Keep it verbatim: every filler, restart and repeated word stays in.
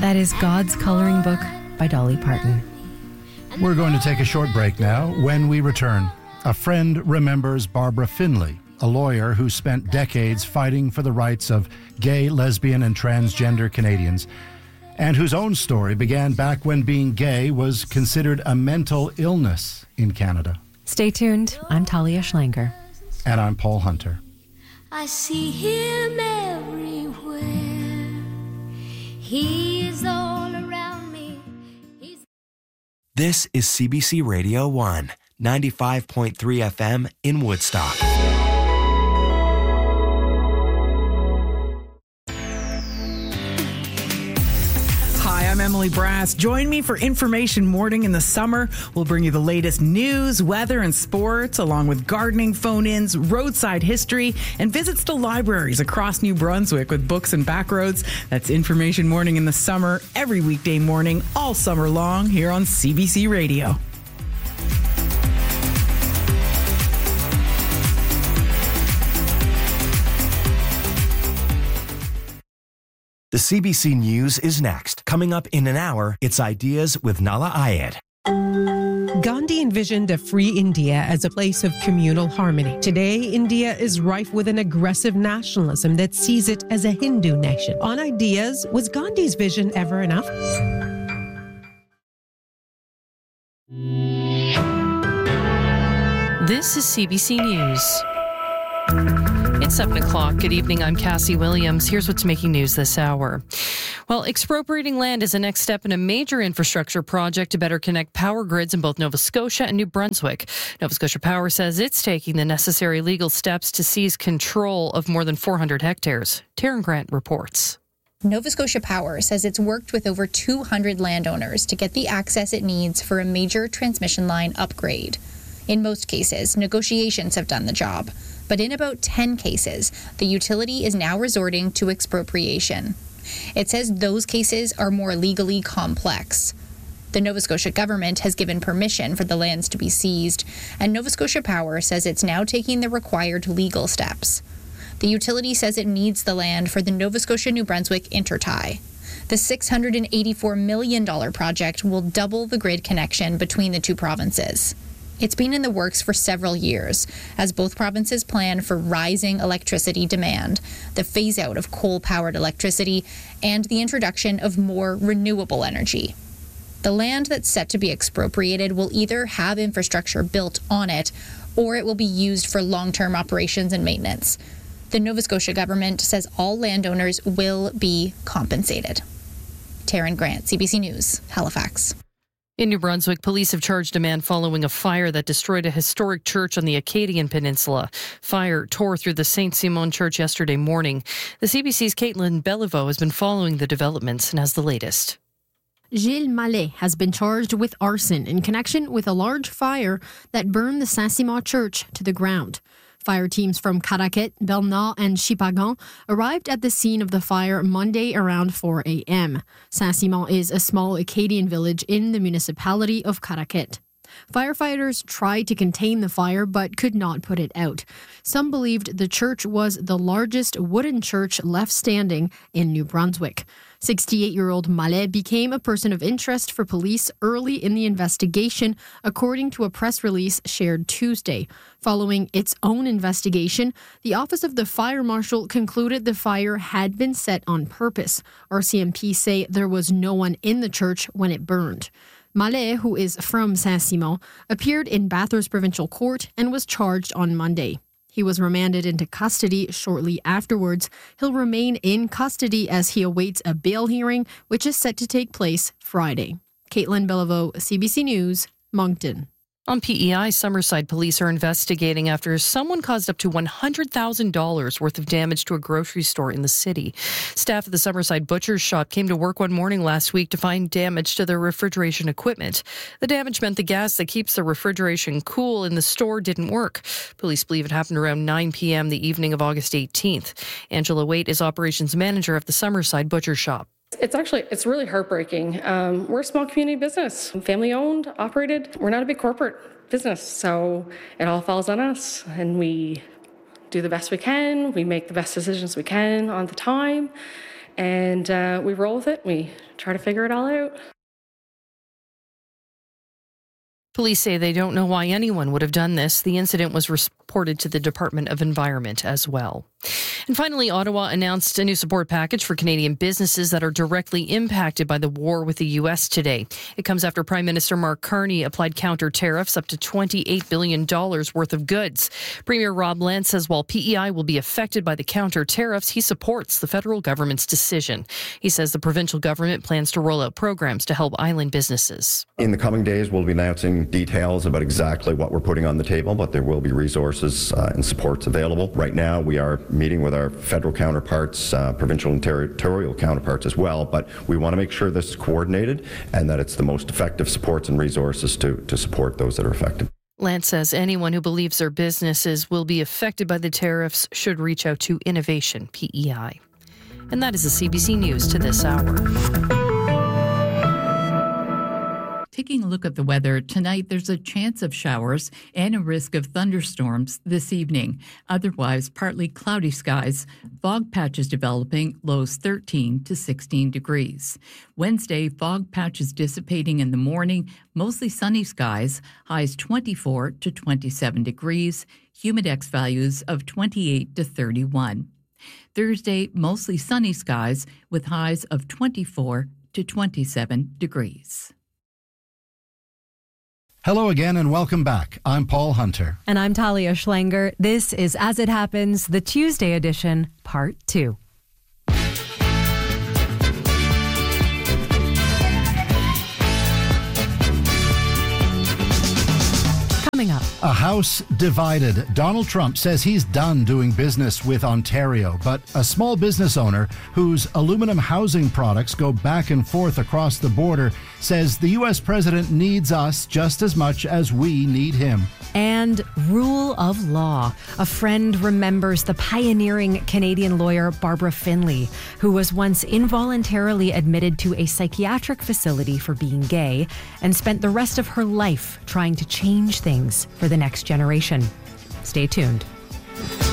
That is God's Coloring Book by Dolly Parton. We're going to take a short break now. When we return, a friend remembers Barbara Finley, a lawyer who spent decades fighting for the rights of gay, lesbian, and transgender Canadians, and whose own story began back when being gay was considered a mental illness in Canada. Stay tuned. I'm Talia Schlanger. And I'm Paul Hunter. I see him everywhere. He is all around me. He's... This is C B C Radio one, ninety-five point three F M in Woodstock. Hi, I'm Emily Brass. Join me for Information Morning in the summer. We'll bring you the latest news, weather, and sports, along with gardening phone-ins, roadside history, and visits to libraries across New Brunswick with books and backroads. That's Information Morning in the summer, every weekday morning, all summer long, here on C B C Radio. The C B C News is next. Coming up in an hour, it's Ideas with Nala Ayed. Gandhi envisioned a free India as a place of communal harmony. Today, India is rife with an aggressive nationalism that sees it as a Hindu nation. On Ideas, was Gandhi's vision ever enough? This is C B C News. It's seven o'clock. Good evening. I'm Cassie Williams. Here's what's making news this hour. Well, expropriating land is a next step in a major infrastructure project to better connect power grids in both Nova Scotia and New Brunswick. Nova Scotia Power says it's taking the necessary legal steps to seize control of more than four hundred hectares. Taryn Grant reports. Nova Scotia Power says it's worked with over two hundred landowners to get the access it needs for a major transmission line upgrade. In most cases, negotiations have done the job. But in about ten cases, the utility is now resorting to expropriation. It says those cases are more legally complex. The Nova Scotia government has given permission for the lands to be seized, and Nova Scotia Power says it's now taking the required legal steps. The utility says it needs the land for the Nova Scotia-New Brunswick intertie. The six hundred eighty-four million dollars project will double the grid connection between the two provinces. It's been in the works for several years, as both provinces plan for rising electricity demand, the phase-out of coal-powered electricity, and the introduction of more renewable energy. The land that's set to be expropriated will either have infrastructure built on it, or it will be used for long-term operations and maintenance. The Nova Scotia government says all landowners will be compensated. Taryn Grant, C B C News, Halifax. In New Brunswick, police have charged a man following a fire that destroyed a historic church on the Acadian Peninsula. Fire tore through the Saint Simon Church yesterday morning. The C B C's Caitlin Beliveau has been following the developments and has the latest. Gilles Mallet has been charged with arson in connection with a large fire that burned the Saint-Simon Church to the ground. Fire teams from Caraquet, Bernard and Chipagan arrived at the scene of the fire Monday around four a.m. Saint-Simon is a small Acadian village in the municipality of Caraquet. Firefighters tried to contain the fire but could not put it out. Some believed the church was the largest wooden church left standing in New Brunswick. sixty-eight-year-old Mallet became a person of interest for police early in the investigation, according to a press release shared Tuesday. Following its own investigation, the Office of the Fire Marshal concluded the fire had been set on purpose. R C M P say there was no one in the church when it burned. Mallet, who is from Saint-Simon, appeared in Bathurst Provincial Court and was charged on Monday. He was remanded into custody shortly afterwards. He'll remain in custody as he awaits a bail hearing, which is set to take place Friday. Caitlin Beliveau, C B C News, Moncton. On P E I, Summerside police are investigating after someone caused up to one hundred thousand dollars worth of damage to a grocery store in the city. Staff at the Summerside Butcher's Shop came to work one morning last week to find damage to their refrigeration equipment. The damage meant the gas that keeps the refrigeration cool in the store didn't work. Police believe it happened around nine p.m. the evening of August eighteenth. Angela Waite is operations manager of the Summerside Butcher's Shop. It's actually, it's really heartbreaking. Um, we're a small community business, family owned, operated. We're not a big corporate business, so it all falls on us, and we do the best we can. We make the best decisions we can on the time, and uh, we roll with it. We try to figure it all out. Police say they don't know why anyone would have done this. The incident was reported to the Department of Environment as well. And finally, Ottawa announced a new support package for Canadian businesses that are directly impacted by the war with the U S today. It comes after Prime Minister Mark Carney applied counter tariffs up to twenty-eight billion dollars worth of goods. Premier Rob Lance says while P E I will be affected by the counter tariffs, he supports the federal government's decision. He says the provincial government plans to roll out programs to help island businesses. In the coming days, we'll be announcing details about exactly what we're putting on the table, but there will be resources uh, and supports available. Right now, we are meeting with our federal counterparts, uh, provincial and territorial counterparts as well, but we want to make sure this is coordinated and that it's the most effective supports and resources to, to support those that are affected. Lance says anyone who believes their businesses will be affected by the tariffs should reach out to Innovation P E I. And that is the C B C News to this hour. Taking a look at the weather, tonight there's a chance of showers and a risk of thunderstorms this evening. Otherwise, partly cloudy skies, fog patches developing, lows thirteen to sixteen degrees. Wednesday, fog patches dissipating in the morning, mostly sunny skies, highs twenty-four to twenty-seven degrees, humidex values of twenty-eight to thirty-one. Thursday, mostly sunny skies with highs of twenty-four to twenty-seven degrees. Hello again and welcome back. I'm Paul Hunter. And I'm Talia Schlanger. This is As It Happens, the Tuesday edition, part two. Coming up. A House divided. Donald Trump says he's done doing business with Ontario, but a small business owner whose aluminum housing products go back and forth across the border says the U S president needs us just as much as we need him. And rule of law. A friend remembers the pioneering Canadian lawyer Barbara Finley, who was once involuntarily admitted to a psychiatric facility for being gay and spent the rest of her life trying to change things for the next generation. Stay tuned.